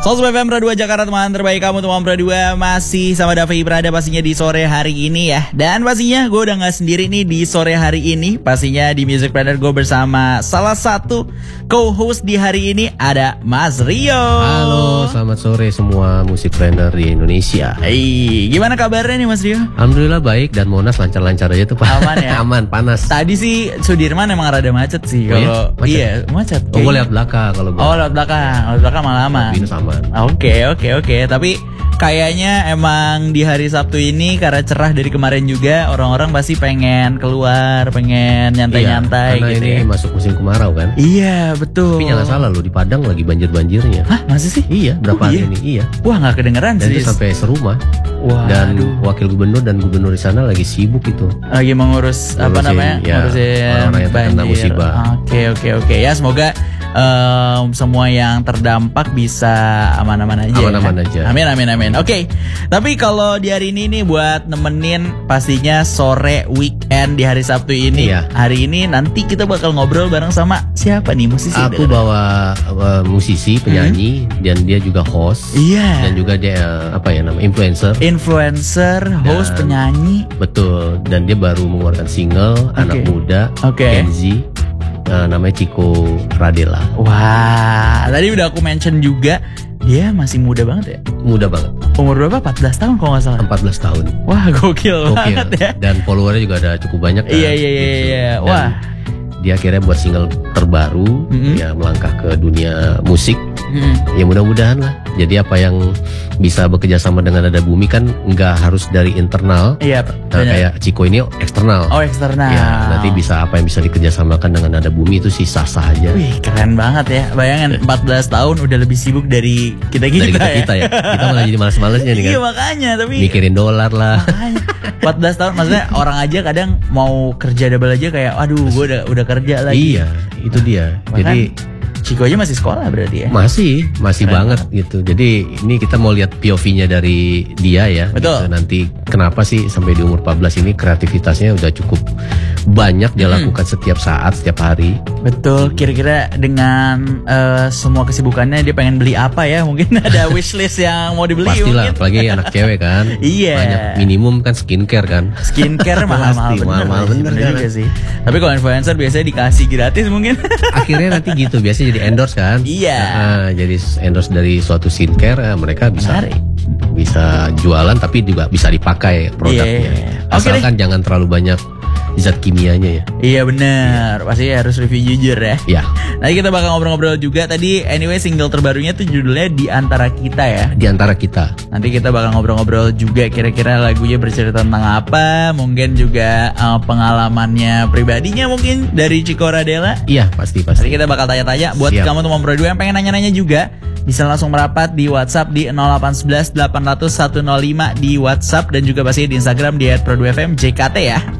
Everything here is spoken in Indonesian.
Soulsby FM Pro 2 Jakarta, teman terbaik kamu teman Pro 2. Masih sama Davi Prada pastinya di sore hari ini ya. Dan pastinya gue udah gak sendiri nih di sore hari ini. Pastinya di Music Planner gue bersama salah satu co-host di hari ini, ada Mas Rio. Halo, selamat sore semua Music Planner di Indonesia. Hey, gimana kabarnya nih Mas Rio? Alhamdulillah baik, dan Monas lancar-lancar aja tuh Pak. Aman ya? Aman, panas. Tadi sih Sudirman emang rada macet sih. Oh kalau iya? macet. Oh, gue lewat belakang kalau gue. Oh, lewat belakang malah aman. Binus aman. Oke. Tapi kayaknya emang di hari Sabtu ini karena cerah dari kemarin juga, orang-orang pasti pengen keluar, pengen nyantai-nyantai karena gitu ini ya. masuk musim kemarau kan. Iya, betul. Tapi jangan salah loh, di Padang lagi banjir-banjirnya. Hah, masih sih? Iya, berapa hari iya? ini? Iya. Wah, nggak kedengeran Dan sih. itu sampai serumah. Wah, Dan wakil gubernur dan gubernur di sana lagi sibuk itu. lagi mengurus apa namanya? Ya, Ngurusin orang yang terkena banjir. musibah. Oke. Ya, semoga semua yang terdampak bisa aman-aman aja. Aman-aman aja. Amin. Oke. Tapi kalau di hari ini nih buat nemenin pastinya sore weekend di hari Sabtu ini. Iya. Hari ini nanti kita bakal ngobrol bareng sama siapa nih musisi? Aku bawa musisi, penyanyi, dan dia juga host. Iya. Dan juga dia Influencer, host, penyanyi. Betul, dan dia baru mengeluarkan single, anak muda, Gen Z, namanya Chico Radela. Wah, tadi udah aku mention juga, dia masih muda banget ya? Muda banget. Umur berapa? 14 tahun kalau nggak salah. 14 tahun. Wah, gokil banget ya. Dan followernya juga ada cukup banyak kan. Iya. Dan Wah. dia akhirnya buat single terbaru, ya melangkah ke dunia musik. Ya mudah-mudahan lah. Jadi apa yang bisa bekerja sama dengan Nada Bumi kan nggak harus dari internal. Iya. Kayak Chico ini eksternal. Oh, eksternal. Ya nanti bisa apa yang bisa dikerjasamakan dengan Nada Bumi itu sih sah-sah aja. Wih, keren banget ya. Bayangin 14 tahun udah lebih sibuk dari kita Dari kita ya. Kita malah jadi males-malesnya nih kan. Iya, makanya. Tapi mikirin dolar lah. makanya 14 tahun, maksudnya orang aja kadang mau kerja double aja kayak, aduh, gue udah kerja lagi. Iya, itu dia. Bahkan Jadi Chico aja masih sekolah berarti ya? masih banget gitu. Jadi ini kita mau lihat POV-nya dari dia ya. Betul. Gitu. Nanti kenapa sih sampai di umur 14 ini kreativitasnya udah cukup banyak dia lakukan setiap saat, setiap hari. Betul. Kira-kira dengan semua kesibukannya dia pengen beli apa ya? Mungkin ada wishlist yang mau dibeli. Pastilah, mungkin. apalagi anak cewek kan. Iya. Banyak minimum kan skincare kan. Skincare mahal-mahal Pasti, bener. mahal-mahal bener juga kan. sih. Tapi kalau influencer biasanya dikasih gratis mungkin. Akhirnya nanti gitu, biasanya jadi endorse kan. Iya. Jadi endorse dari suatu skincare, mereka bisa Menarik. bisa jualan tapi juga bisa dipakai produknya. Iya. Asalkan jangan terlalu banyak zat kimianya ya. Iya bener. Pasti harus review jujur ya. Ya. Nanti kita bakal ngobrol-ngobrol juga. Tadi anyway single terbarunya tuh judulnya Di Antara Kita ya. Di antara kita. Nanti kita bakal ngobrol-ngobrol juga kira-kira lagunya bercerita tentang apa. Mungkin juga pengalamannya pribadinya mungkin dari Chico Radela. Iya pasti. Nanti kita bakal tanya-tanya. Buat kamu teman Pro 2 yang pengen nanya-nanya juga, bisa langsung merapat di WhatsApp di 0811 800 105 di WhatsApp. Dan juga pasti di Instagram di @pro2fmjkt ya.